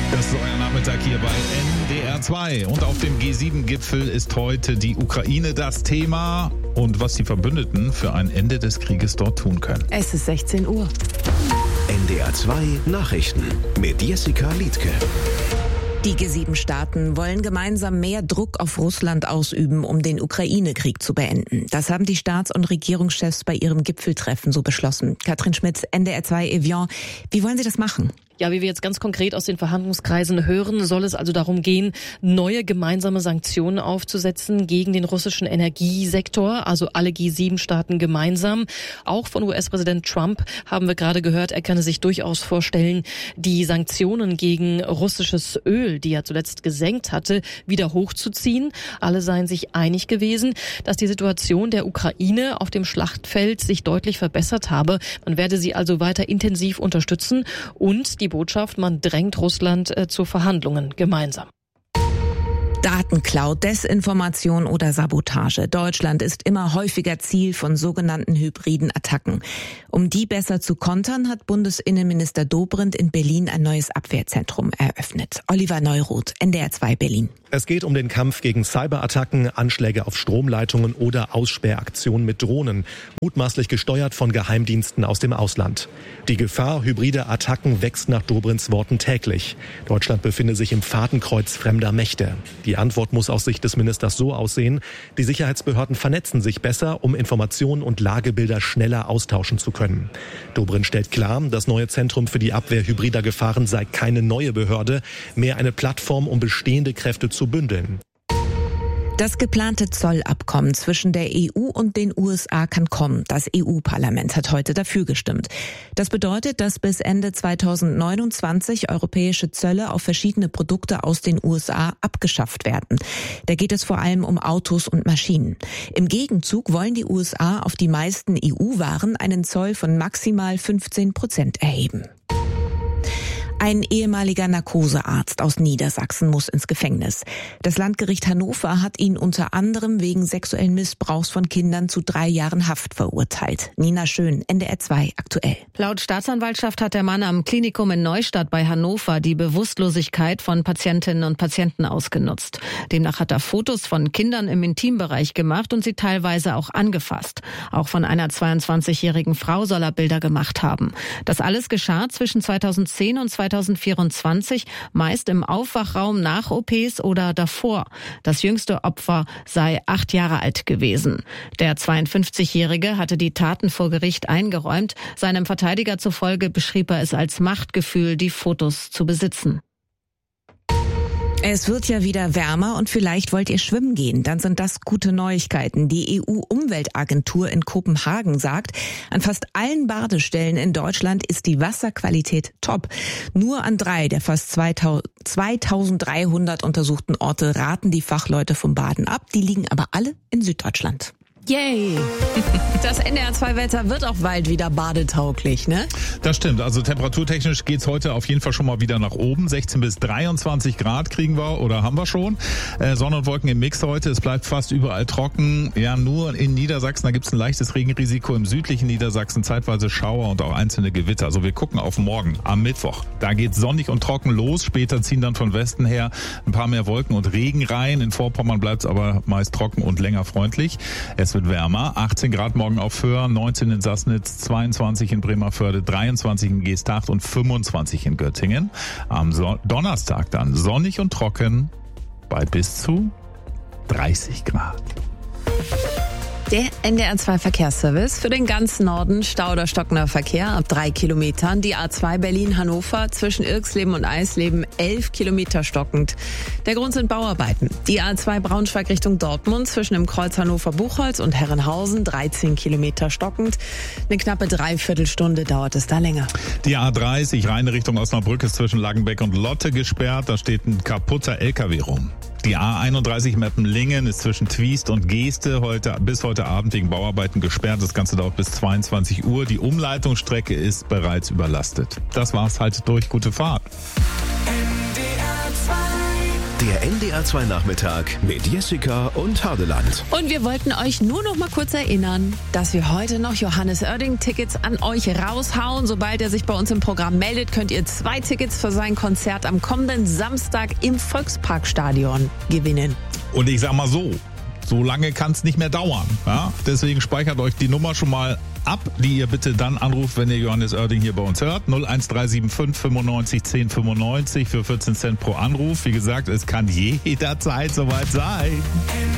Das ist euer Nachmittag hier bei NDR 2. Und auf dem G7-Gipfel ist heute die Ukraine das Thema und was die Verbündeten für ein Ende des Krieges dort tun können. Es ist 16 Uhr. NDR 2 Nachrichten mit Jessica Liedtke. Die G7-Staaten wollen gemeinsam mehr Druck auf Russland ausüben, um den Ukraine-Krieg zu beenden. Das haben die Staats- und Regierungschefs bei ihrem Gipfeltreffen so beschlossen. Katrin Schmitz, NDR 2 Evian. Wie wollen sie das machen? Ja, wie wir jetzt ganz konkret aus den Verhandlungskreisen hören, soll es also darum gehen, neue gemeinsame Sanktionen aufzusetzen gegen den russischen Energiesektor, also alle G7-Staaten gemeinsam. Auch von US-Präsident Trump haben wir gerade gehört, er könne sich durchaus vorstellen, die Sanktionen gegen russisches Öl, die er zuletzt gesenkt hatte, wieder hochzuziehen. Alle seien sich einig gewesen, dass die Situation der Ukraine auf dem Schlachtfeld sich deutlich verbessert habe. Man werde sie also weiter intensiv unterstützen und die Botschaft, man drängt Russland zu Verhandlungen gemeinsam. Datenklau, Desinformation oder Sabotage. Deutschland ist immer häufiger Ziel von sogenannten hybriden Attacken. Um die besser zu kontern, hat Bundesinnenminister Dobrindt in Berlin ein neues Abwehrzentrum eröffnet. Oliver Neuroth, NDR 2 Berlin. Es geht um den Kampf gegen Cyberattacken, Anschläge auf Stromleitungen oder Aussperraktionen mit Drohnen, mutmaßlich gesteuert von Geheimdiensten aus dem Ausland. Die Gefahr hybrider Attacken wächst nach Dobrindts Worten täglich. Deutschland befinde sich im Fadenkreuz fremder Mächte. Die Antwort muss aus Sicht des Ministers so aussehen: Die Sicherheitsbehörden vernetzen sich besser, um Informationen und Lagebilder schneller austauschen zu können. Dobrindt stellt klar, das neue Zentrum für die Abwehr hybrider Gefahren sei keine neue Behörde, mehr eine Plattform, um bestehende Kräfte zu bündeln. Das geplante Zollabkommen zwischen der EU und den USA kann kommen. Das EU-Parlament hat heute dafür gestimmt. Das bedeutet, dass bis Ende 2029 europäische Zölle auf verschiedene Produkte aus den USA abgeschafft werden. Da geht es vor allem um Autos und Maschinen. Im Gegenzug wollen die USA auf die meisten EU-Waren einen Zoll von maximal 15% erheben. Ein ehemaliger Narkosearzt aus Niedersachsen muss ins Gefängnis. Das Landgericht Hannover hat ihn unter anderem wegen sexuellen Missbrauchs von Kindern zu 3 Jahren Haft verurteilt. Nina Schön, NDR 2 aktuell. Laut Staatsanwaltschaft hat der Mann am Klinikum in Neustadt bei Hannover die Bewusstlosigkeit von Patientinnen und Patienten ausgenutzt. Demnach hat er Fotos von Kindern im Intimbereich gemacht und sie teilweise auch angefasst. Auch von einer 22-jährigen Frau soll er Bilder gemacht haben. Das alles geschah zwischen 2010 und 2024, meist im Aufwachraum nach OPs oder davor. Das jüngste Opfer sei 8 Jahre alt gewesen. Der 52-Jährige hatte die Taten vor Gericht eingeräumt. Seinem Verteidiger zufolge beschrieb er es als Machtgefühl, die Fotos zu besitzen. Es wird ja wieder wärmer und vielleicht wollt ihr schwimmen gehen. Dann sind das gute Neuigkeiten. Die EU-Umweltagentur in Kopenhagen sagt, an fast allen Badestellen in Deutschland ist die Wasserqualität top. Nur an 3 der fast 2300 untersuchten Orte raten die Fachleute vom Baden ab. Die liegen aber alle in Süddeutschland. Yay! Das NDR 2 Wetter wird auch bald wieder badetauglich, ne? Das stimmt. Also temperaturtechnisch geht's heute auf jeden Fall schon mal wieder nach oben. 16 bis 23 Grad kriegen wir oder haben wir schon. Sonne und Wolken im Mix heute. Es bleibt fast überall trocken. Ja, nur in Niedersachsen, da gibt's ein leichtes Regenrisiko. Im südlichen Niedersachsen zeitweise Schauer und auch einzelne Gewitter. Also wir gucken auf morgen, am Mittwoch. Da geht's sonnig und trocken los. Später ziehen dann von Westen her ein paar mehr Wolken und Regen rein. In Vorpommern bleibt's aber meist trocken und länger freundlich. Es wird wärmer. 18 Grad morgen auf Föhr, 19 in Sassnitz, 22 in Bremerförde, 23 in Geesthacht und 25 in Göttingen. Am Donnerstag dann sonnig und trocken bei bis zu 30 Grad. Der NDR 2 Verkehrsservice für den ganzen Norden. Stau oder stockender Verkehr ab 3 Kilometern. Die A2 Berlin-Hannover zwischen Irxleben und Eisleben 11 Kilometer stockend. Der Grund sind Bauarbeiten. Die A2 Braunschweig Richtung Dortmund zwischen dem Kreuz Hannover-Buchholz und Herrenhausen 13 Kilometer stockend. Eine knappe Dreiviertelstunde dauert es da länger. Die A30 reine Richtung Osnabrück ist zwischen Langenbeck und Lotte gesperrt. Da steht ein kaputter LKW rum. Die A31 Meppenlingen ist zwischen Twiest und Geeste bis heute Abend wegen Bauarbeiten gesperrt. Das Ganze dauert bis 22 Uhr. Die Umleitungsstrecke ist bereits überlastet. Das war's halt durch. Gute Fahrt. Der Der NDR 2 Nachmittag mit Jessica und Hardeland. Und wir wollten euch nur noch mal kurz erinnern, dass wir heute noch Johannes Oerding-Tickets an euch raushauen. Sobald er sich bei uns im Programm meldet, könnt ihr 2 Tickets für sein Konzert am kommenden Samstag im Volksparkstadion gewinnen. Und ich sag mal so lange kann es nicht mehr dauern. Ja? Deswegen speichert euch die Nummer schon mal ab, die ihr bitte dann anruft, wenn ihr Johannes Oerding hier bei uns hört. 01375 95 10 95 für 14 Cent pro Anruf. Wie gesagt, es kann jederzeit soweit sein.